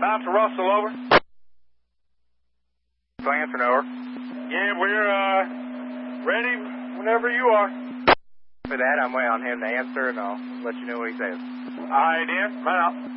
Bounce to Russell, over. Answer, over. Yeah, we're ready whenever you are. For that, I'm waiting on him to answer, and I'll let you know what he says. All right, Dan. Man out.